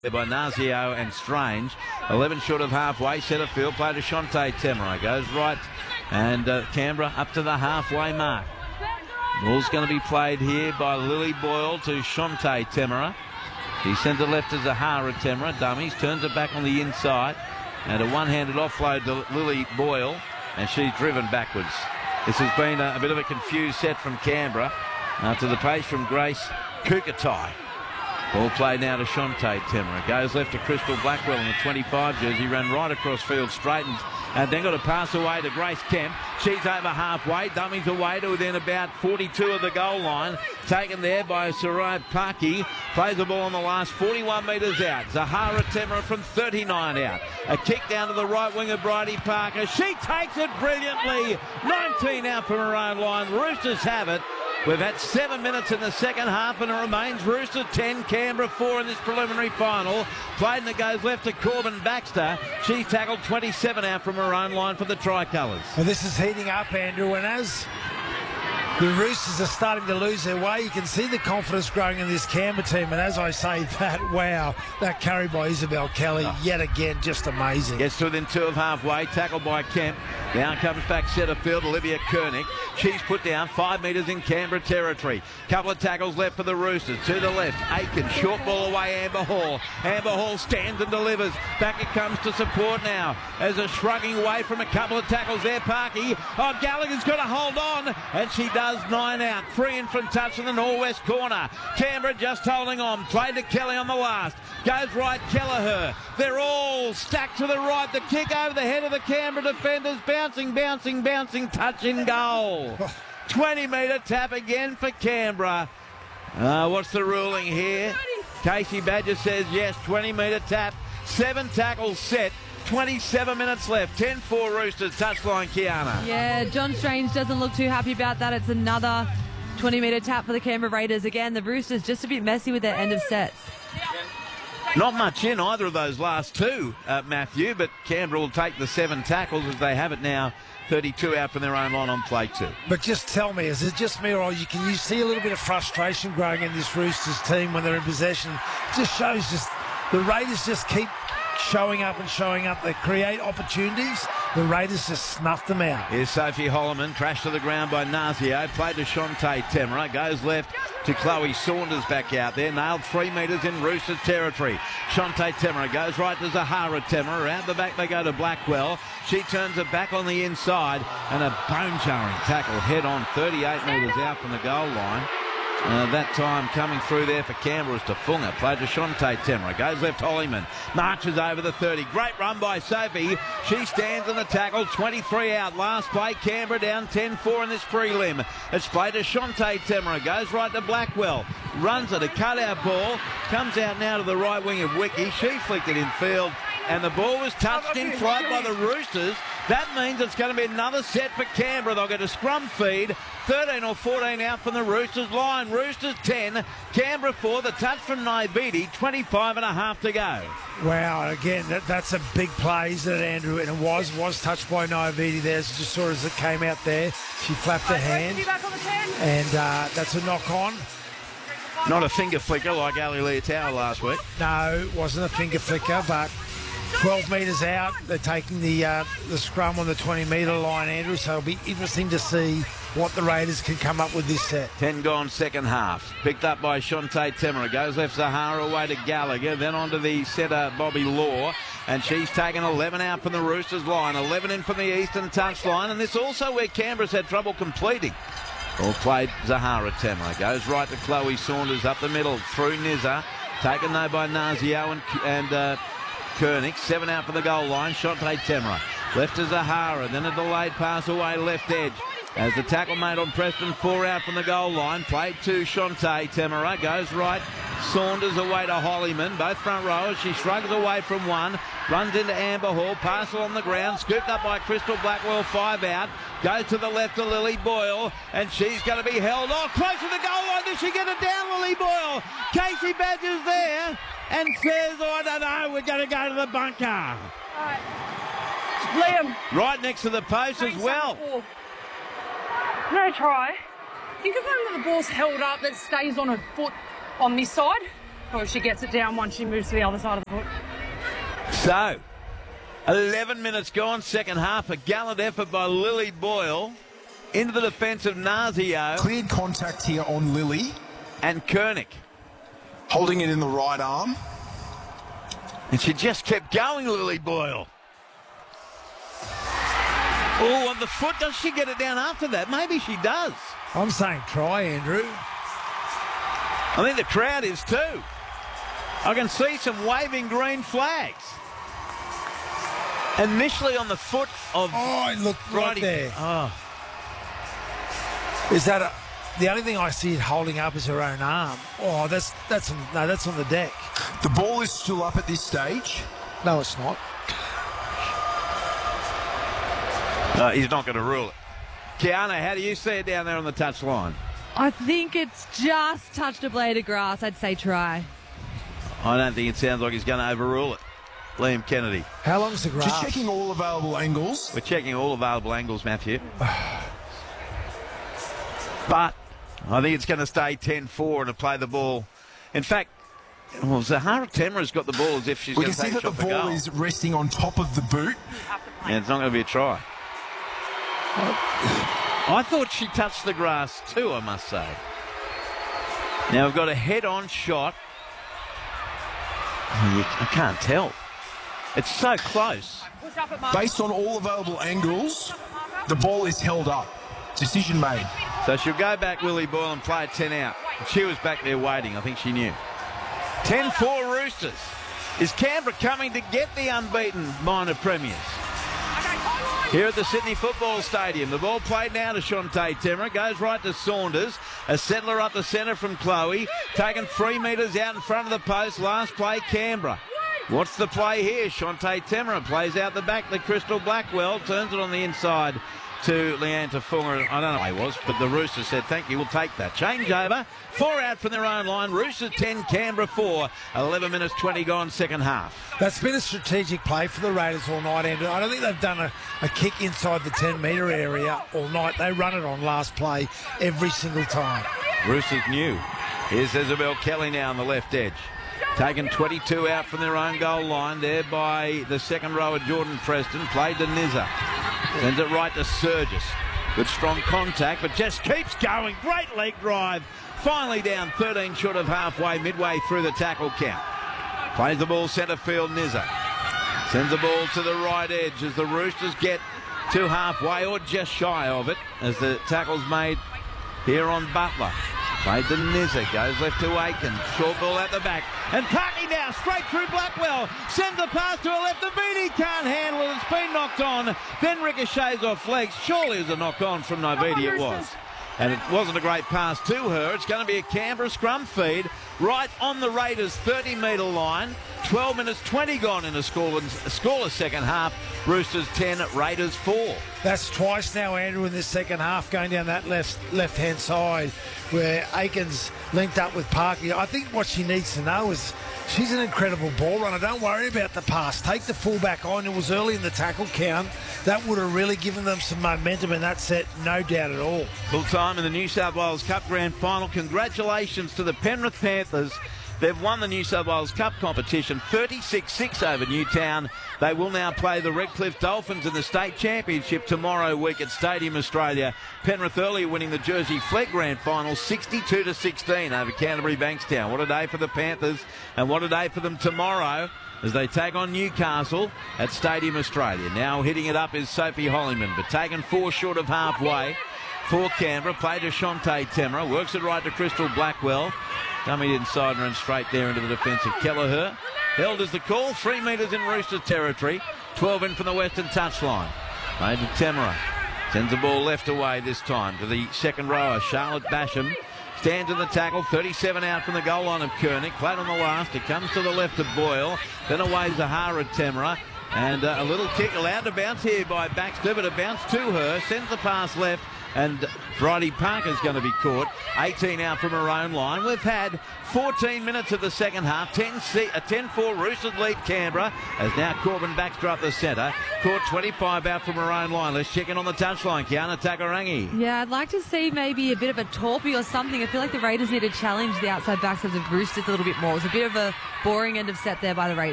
by Nazio and Strange. 11 short of halfway. Centre field play to Shante Temera. Goes right, and Canberra up to the halfway mark. Ball's going to be played here by Lily Boyle to Shante Temera. He sends it left to Zahara Temera. Dummies, turns it back on the inside. And a one-handed offload to Lily Boyle. And she's driven backwards. This has been a bit of a confused set from Canberra. To the pace from Grace Kukatai. Ball played now to Shante Temera. Goes left to Crystal Blackwell in the 25 jersey. Ran right across field, straightens, and then got a pass away to Grace Kemp. She's over halfway. Dummies away to within about 42 of the goal line. Taken there by Sarai Parky. Plays the ball on the last 41 metres out. Zahara Temera from 39 out. A kick down to the right wing of Bridie Parker. She takes it brilliantly. 19 out from her own line. Roosters have it. We've had 7 minutes in the second half and it remains Roosters 10, Canberra 4 in this preliminary final. Played that goes left to Corbin Baxter. She's tackled 27 out from her own line for the Tricolours. Well, this is heating up, Andrew, and as the Roosters are starting to lose their way, you can see the confidence growing in this Canberra team. And as I say that, wow, that carry by Isabel Kelly, yet again, just amazing. Gets to within 2 of halfway, tackled by Kemp. Down comes back centre field, Olivia Koenig. She's put down 5 metres in Canberra territory. Couple of tackles left for the Roosters. To the left, Aiken, short ball away, Amber Hall. Amber Hall stands and delivers. Back it comes to support now. As a shrugging away from a couple of tackles there, Parky. Oh, Gallagher's got to hold on, and she does. 9 out. 3 in from touch in the northwest corner. Canberra just holding on. Played to Kelly on the last. Goes right, Kelleher. They're all stacked to the right. The kick over the head of the Canberra defenders. Bouncing. Touch in goal. 20-metre tap again for Canberra. What's the ruling here? Casey Badger says yes. 20-metre tap. 7 tackles set. 27 minutes left. 10-4 Roosters. Touchline, Kiana. Yeah, John Strange doesn't look too happy about that. It's another 20-metre tap for the Canberra Raiders. Again, the Roosters just a bit messy with their end of sets. Not much in either of those last two, Matthew, but Canberra will take the 7 tackles as they have it now. 32 out from their own line on play 2. But just tell me, is it just me, or can you see a little bit of frustration growing in this Roosters team when they're in possession? It just shows the Raiders just keep showing up. They create opportunities. The Raiders just snuffed them out. Here's Sophie Holloman, crashed to the ground by Nazio. Played to Shante Temera. Goes left to Chloe Saunders back out there. Nailed 3 metres in Roosters territory. Shante Temera goes right to Zahara Temera. Around the back they go to Blackwell. She turns it back on the inside. And a bone-jarring tackle head on 38 metres out from the goal line. That time coming through there for Canberra is to Funga. Played to Shante Temera. Goes left Hollyman. Marches over the 30. Great run by Sophie. She stands in the tackle. 23 out. Last play. Canberra down 10-4 in this prelim. It's played to Shante Temera. Goes right to Blackwell. Runs it. A cutout ball. Comes out now to the right wing of Wiki. She flicked it in field. And the ball was touched in flight by the Roosters. That means it's going to be another set for Canberra. They'll get a scrum feed. 13 or 14 out from the Roosters line. Roosters 10, Canberra 4. The touch from Naividi, 25 and a half to go. Wow, again, that's a big play, isn't it, Andrew? And it was touched by Naividi there. Just saw as it came out there. She flapped her hand. And that's a knock-on. Not a finger flicker like Ali Leotau last week. No, it wasn't a finger flicker, but 12 metres out. They're taking the scrum on the 20-metre line, Andrew, so it'll be interesting to see what the Raiders can come up with this set. 10 gone second half. Picked up by Shante Temera. Goes left Zahara away to Gallagher. Then on to the setter, Bobby Law. And she's taken 11 out from the Roosters line. 11 in from the eastern touchline. And this also where Canberra's had trouble completing. All played Zahara Temera. Goes right to Chloe Saunders up the middle. Through Nizza. Taken though by Nazio and Koenig. 7 out from the goal line. Shante Temera. Left to Zahara. Then a delayed pass away left edge. As the tackle made on Preston, 4 out from the goal line. Played to Shante Temera. Goes right. Saunders away to Hollyman. Both front rowers. She shrugs away from one. Runs into Amber Hall. Parcel on the ground. Scooped up by Crystal Blackwell. 5 out. Goes to the left to Lily Boyle. And she's going to be held. Oh, close to the goal line. Does she get it down, Lily Boyle? Casey Badger's there. And says, oh, I don't know. We're going to go to the bunker. All right. Liam. Right next to the post as well. No try. You confirm that the ball's held up, that stays on a foot on this side? Or she gets it down once she moves to the other side of the foot. So, 11 minutes gone, second half. A gallant effort by Lily Boyle into the defence of Nazio. Cleared contact here on Lily. And Koenig. Holding it in the right arm. And she just kept going, Lily Boyle. Oh, on the foot. Does she get it down after that? Maybe she does. I'm saying try, Andrew. I think the crowd is too. I can see some waving green flags. Initially on the foot of... Oh, look right there. Oh. Is that the only thing I see it holding up is her own arm? Oh, that's on the deck. The ball is still up at this stage. No, it's not. He's not going to rule it. Kiana, how do you see it down there on the touch line? I think it's just touched a blade of grass. I'd say try. I don't think it sounds like he's going to overrule it. Liam Kennedy. How long's the grass? Just checking all available angles. We're checking all available angles, Matthew. But I think it's going to stay 10-4 and to play the ball. In fact, well, Zahara Temra's got the ball as if she's We going can to see take a that shot the for ball goal. is resting on top of the boot. Yeah, it's not going to be a try. I thought she touched the grass too, I must say. Now we've got a head-on shot. I can't tell. It's so close. Based on all available angles, the ball is held up. Decision made. So she'll go back, Lily Boyle, and play a 10 out. She was back there waiting. I think she knew. 10-4 Roosters. Is Canberra coming to get the unbeaten minor premiers? Here at the Sydney Football Stadium, the ball played now to Shontae Temra, goes right to Saunders, a settler up the centre from Chloe, taken 3 metres out in front of the post, last play Canberra. What's the play here? Shontae Temra plays out the back to Crystal Blackwell, turns it on the inside to Leanne Tafunga. I don't know who he was, but the Roosters said, thank you, we'll take that. Change over, 4 out from their own line. Roosters 10, Canberra 4. 11 minutes 20 gone, second half. That's been a strategic play for the Raiders all night, Andrew. I don't think they've done a kick inside the 10-metre area all night. They run it on last play every single time. Roosters new. Here's Isabel Kelly now on the left edge. Taken 22 out from their own goal line there by the second rower, Jordan Preston. Played to Nizza. Sends it right to Surgis. Good strong contact, but just keeps going. Great leg drive. Finally down 13 short of halfway, midway through the tackle count. Plays the ball centre field, Nizza. Sends the ball to the right edge as the Roosters get to halfway or just shy of it as the tackle's made here on Butler. Played to Nizza, goes left to Aiken. Short ball at the back. And Parky now straight through Blackwell. Sends the pass to her left. The Beanie can't handle it. It's been knocked on. Then ricochets off legs. Surely it was a knock on from Novidi, it was. And it wasn't a great pass to her. It's going to be a Canberra scrum feed right on the Raiders' 30-metre line. 12 minutes 20 gone in a scoreless second half. Roosters 10, Raiders 4. That's twice now, Andrew, in this second half, going down that left-hand side where Aiken's linked up with Parky. I think what she needs to know is she's an incredible ball runner. Don't worry about the pass. Take the fullback on. It was early in the tackle count. That would have really given them some momentum in that set, no doubt at all. Full time in the New South Wales Cup Grand Final. Congratulations to the Penrith Panthers. They've won the New South Wales Cup competition 36-6 over Newtown. They will now play the Redcliffe Dolphins in the state championship tomorrow week at Stadium Australia. Penrith earlier winning the Jersey Flegg Grand Final 62-16 over Canterbury Bankstown. What a day for the Panthers and what a day for them tomorrow as they take on Newcastle at Stadium Australia. Now hitting it up is Sophie Hollyman, but taken 4 short of halfway for Canberra. Play to Shontae Temra, works it right to Crystal Blackwell. Dummied inside and straight there into the defence of Kelleher. Held as the call, 3 metres in Roosters territory. 12 in from the western touchline. Made to Temra. Sends the ball left away this time to the second rower, Charlotte Basham. Stands in the tackle, 37 out from the goal line of Koenig. Played on the last, it comes to the left of Boyle. Then away Zahara Temra. And a little kick allowed to bounce here by Baxter, but a bounce to her. Sends the pass left. and Bridie Parker's going to be caught. 18 out from her own line. We've had 14 minutes of the second half. 10-4 Roosters lead Canberra as now Corbin Baxter up the centre. Caught 25 out from her own line. Let's check in on the touchline. Kiana Takarangi. Yeah, I'd like to see maybe a bit of a torpy or something. I feel like the Raiders need to challenge the outside backs of the Roosters a little bit more. It was a bit of a boring end of set there by the Raiders.